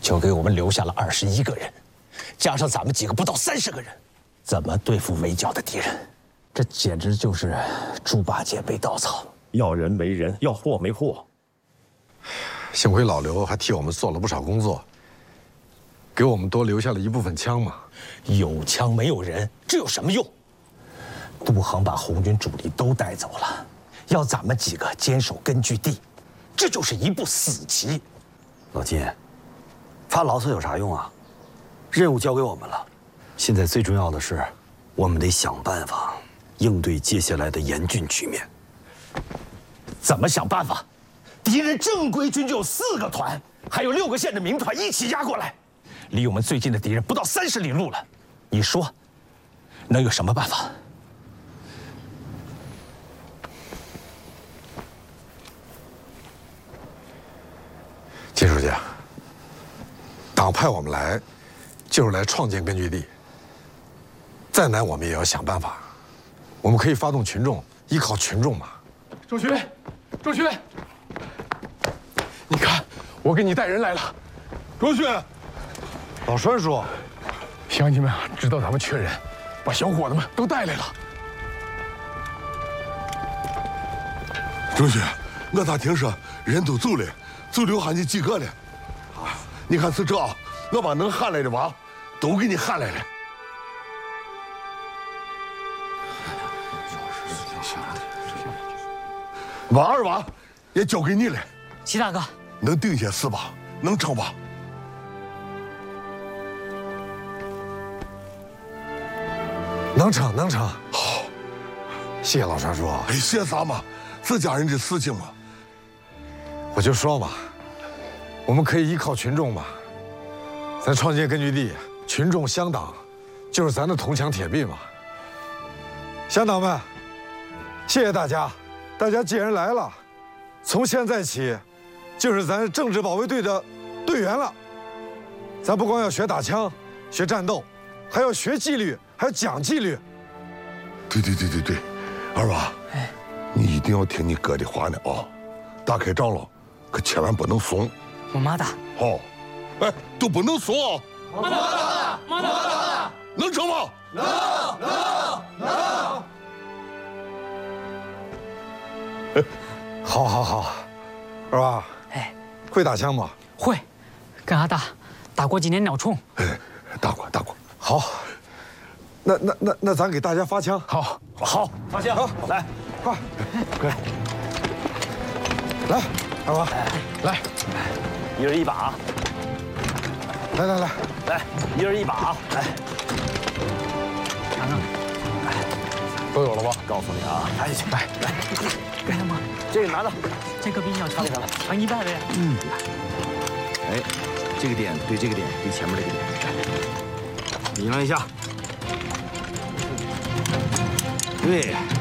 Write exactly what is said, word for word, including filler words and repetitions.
就给我们留下了二十一个人，加上咱们几个不到三十个人，怎么对付围剿的敌人？这简直就是猪八戒背稻草， 要人没人，要货没货。 幸亏老刘还替我们做了不少工作，给我们多留下了一部分枪嘛。 有枪没有人，这有什么用？杜衡把红军主力都带走了，要咱们几个坚守根据地，这就是一步死棋。 老金，发牢骚有啥用啊？任务交给我们了，现在最重要的是，我们得想办法应对接下来的严峻局面。 怎么想办法？敌人正规军就有四个团，还有六个县的民团一起压过来，离我们最近的敌人不到三十里路了。你说，能有什么办法？ 金书记，党派我们来，就是来创建根据地。再难，我们也要想办法。我们可以发动群众，依靠群众嘛。 周巡，周巡，你看，我给你带人来了。周巡， 老栓叔， 乡亲们啊，知道咱们缺人，把小伙子们都带来了。 周巡，我咋听说人都走了？就留下你几个了，啊！你看是这，我把能喊来的娃都给你喊来了。娃二娃也交给你了。 齐大哥， 能顶下四把，能成吧？ 能成，能成。好，谢谢老栓叔。 哎，谢啥嘛？自家人的事情嘛。 我就说嘛，我们可以依靠群众嘛。咱创建根据地，群众乡党，就是咱的铜墙铁壁嘛。乡党们，谢谢大家，大家既然来了，从现在起，就是咱政治保卫队的队员了。咱不光要学打枪、学战斗，还要学纪律，还要讲纪律。 对对对对对，二娃，哎，你一定要听你哥的话呢啊！打开仗了，可千万不能怂。 我马打。 好，哎，都不能怂啊！ 马打，马打， 能成吗？ 能，能，能。 好，好，好，二娃， 哎， 会打枪吗？ 会，跟阿大打过几年鸟虫。 哎，打过，打过。 好，那那那那咱给大家发枪。 好， 好，发枪。 好， 来， 快，快，来，二娃， 来， 一人一把啊！ 来来来， 来，一人一把啊！来， 尝尝。 都有了吧？ 告诉你啊，来，来，来， 干什么？ 这个拿着， 这个比鸟长，长一百倍。 嗯。哎，这个点对这个点对前面这个点，比量一下。对。